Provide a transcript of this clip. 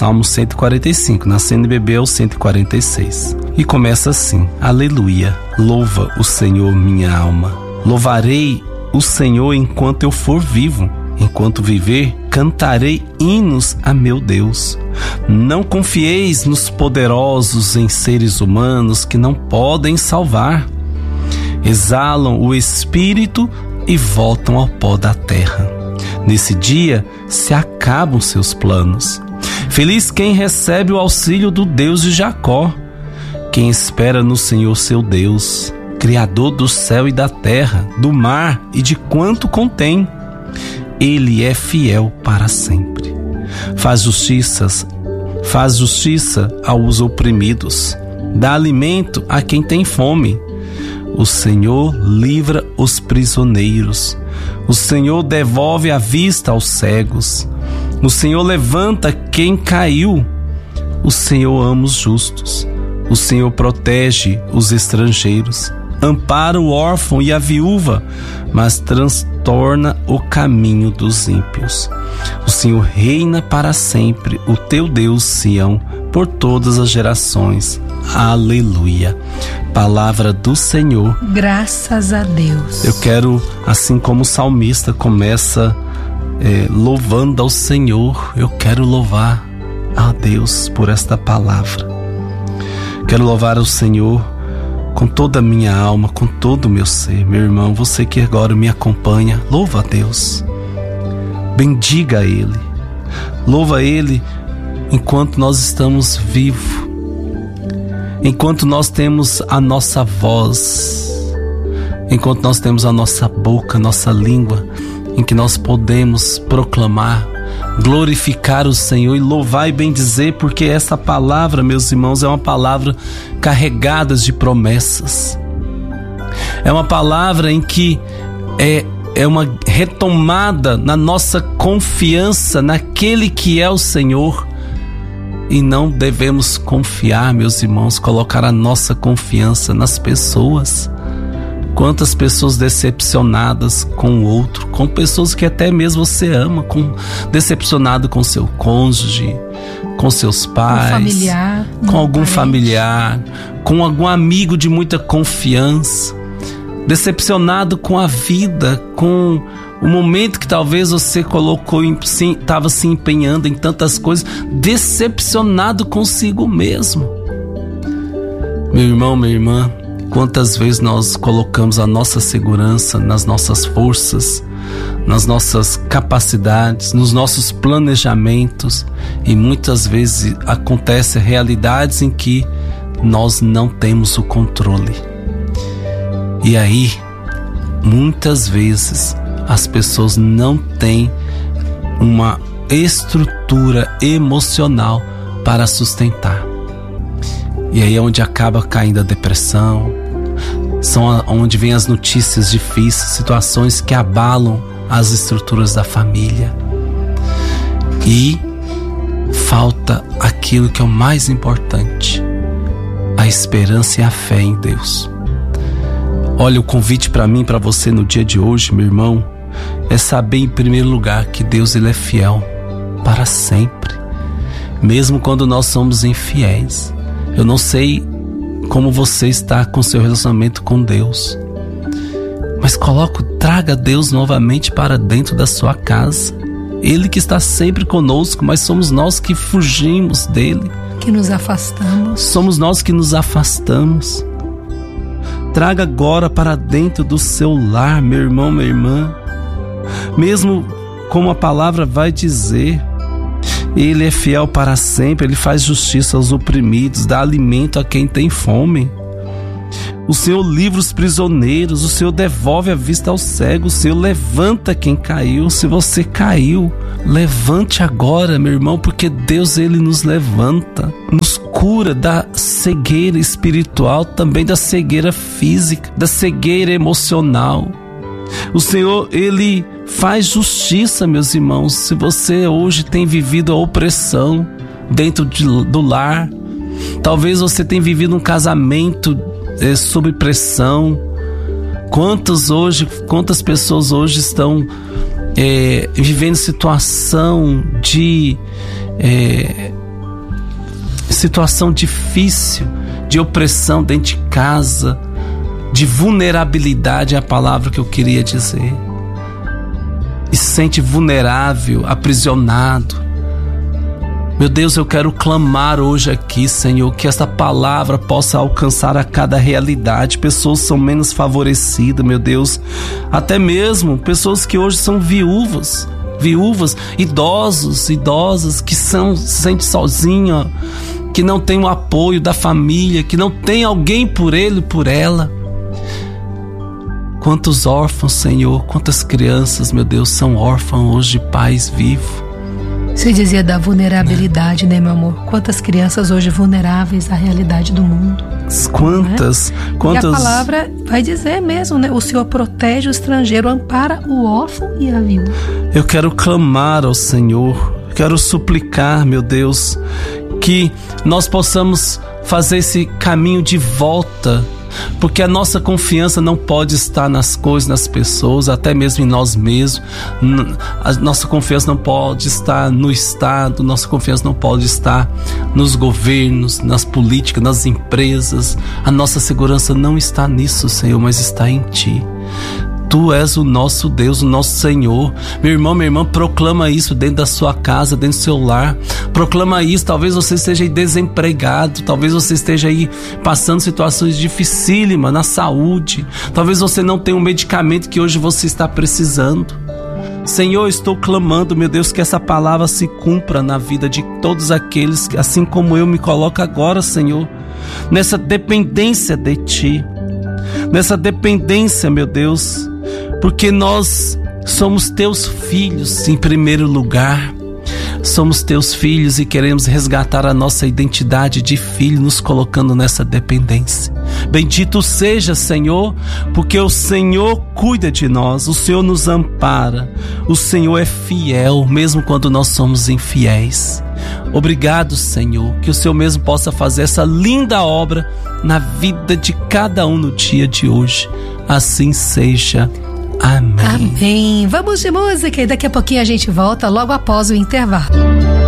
Salmo 145, na CNBB é o 146. E começa assim: Aleluia, louva o Senhor minha alma. Louvarei o Senhor enquanto eu for vivo. Enquanto viver, cantarei hinos a meu Deus. Não confieis nos poderosos, em seres humanos que não podem salvar. Exalam o espírito e voltam ao pó da terra. Nesse dia se acabam seus planos. Feliz quem recebe o auxílio do Deus de Jacó, quem espera no Senhor seu Deus, Criador do céu e da terra, do mar e de quanto contém. Ele é fiel para sempre. Faz justiça aos oprimidos. Dá alimento a quem tem fome. O Senhor livra os prisioneiros. O Senhor devolve a vista aos cegos. O Senhor levanta quem caiu. O Senhor ama os justos. O Senhor protege os estrangeiros. Ampara o órfão e a viúva, mas transtorna o caminho dos ímpios. O Senhor reina para sempre, o teu Deus, Sião, por todas as gerações. Aleluia. Palavra do Senhor. Graças a Deus. Eu quero, assim como o salmista começa louvando ao Senhor, eu quero louvar a Deus por esta palavra. Quero louvar ao Senhor com toda a minha alma, com todo o meu ser. Meu irmão, você que agora me acompanha, louva a Deus. Bendiga a Ele. Louva a Ele enquanto nós estamos vivos. Enquanto nós temos a nossa voz. Enquanto nós temos a nossa boca, a nossa língua, em que nós podemos proclamar, glorificar o Senhor e louvar e bendizer, porque essa palavra, meus irmãos, é uma palavra carregada de promessas. É uma palavra em que é uma retomada na nossa confiança naquele que é o Senhor. E não devemos confiar, meus irmãos, colocar a nossa confiança nas pessoas. Quantas pessoas decepcionadas com o outro, com pessoas que até mesmo você ama, decepcionado com seu cônjuge, com seus pais, com algum familiar, com algum amigo de muita confiança, decepcionado com a vida, com o momento que talvez você colocou, estava se empenhando em tantas coisas, decepcionado consigo mesmo. Meu irmão, minha irmã, quantas vezes nós colocamos a nossa segurança nas nossas forças, nas nossas capacidades, nos nossos planejamentos, e muitas vezes acontecem realidades em que nós não temos o controle. E aí, muitas vezes, as pessoas não têm uma estrutura emocional para sustentar. E aí é onde acaba caindo a depressão, são onde vem as notícias difíceis, situações que abalam as estruturas da família. E falta aquilo que é o mais importante, a esperança e a fé em Deus. Olha, o convite para mim, para você no dia de hoje, meu irmão, é saber em primeiro lugar que Deus, Ele é fiel para sempre, mesmo quando nós somos infiéis. Eu não sei como você está com seu relacionamento com Deus, mas traga Deus novamente para dentro da sua casa. Ele que está sempre conosco, mas somos nós que fugimos dele, que nos afastamos. Somos nós que nos afastamos. Traga agora para dentro do seu lar, meu irmão, minha irmã. Mesmo como a palavra vai dizer, Ele é fiel para sempre, Ele faz justiça aos oprimidos, dá alimento a quem tem fome. O Senhor livra os prisioneiros, o Senhor devolve a vista aos cegos, o Senhor levanta quem caiu. Se você caiu, levante agora, meu irmão, porque Deus, Ele nos levanta, nos cura da cegueira espiritual, também da cegueira física, da cegueira emocional. O Senhor, Ele faz justiça, meus irmãos. Se você hoje tem vivido a opressão dentro do lar, talvez você tenha vivido um casamento sob pressão. Quantas pessoas hoje estão vivendo situação de situação difícil, de opressão dentro de casa, de vulnerabilidade é a palavra que eu queria dizer. E se sente vulnerável, aprisionado. Meu Deus, eu quero clamar hoje aqui, Senhor, que essa palavra possa alcançar a cada realidade. Pessoas são menos favorecidas, meu Deus. Até mesmo pessoas que hoje são viúvas, idosas que se sentem sozinhas, que não tem o apoio da família, que não tem alguém por ele, por ela. Quantos órfãos, Senhor, quantas crianças, meu Deus, são órfãos hoje de pais vivos. Você dizia da vulnerabilidade, né, meu amor? Quantas crianças hoje vulneráveis à realidade do mundo. Quantas? E a palavra vai dizer mesmo, né? O Senhor protege o estrangeiro, ampara o órfão e a viúva. Eu quero clamar ao Senhor, quero suplicar, meu Deus, que nós possamos fazer esse caminho de volta, porque a nossa confiança não pode estar nas coisas, nas pessoas, até mesmo em nós mesmos. A nossa confiança não pode estar no Estado, nossa confiança não pode estar nos governos, nas políticas, nas empresas. A nossa segurança não está nisso, Senhor, mas está em Ti. Tu és o nosso Deus, o nosso Senhor. Meu irmão, minha irmã, proclama isso dentro da sua casa, dentro do seu lar. Proclama isso. Talvez você esteja aí desempregado, talvez você esteja aí passando situações dificílimas na saúde. Talvez você não tenha um medicamento que hoje você está precisando. Senhor, estou clamando, meu Deus, que essa palavra se cumpra na vida de todos aqueles que, assim como eu me coloco agora, Senhor, nessa dependência de Ti. Nessa dependência, meu Deus, porque nós somos Teus filhos em primeiro lugar. Somos Teus filhos e queremos resgatar a nossa identidade de filho, nos colocando nessa dependência. Bendito seja, Senhor, porque o Senhor cuida de nós, o Senhor nos ampara, o Senhor é fiel, mesmo quando nós somos infiéis. Obrigado, Senhor, que o Senhor mesmo possa fazer essa linda obra na vida de cada um no dia de hoje. Assim seja. Amém. Amém. Vamos de música e daqui a pouquinho a gente volta logo após o intervalo.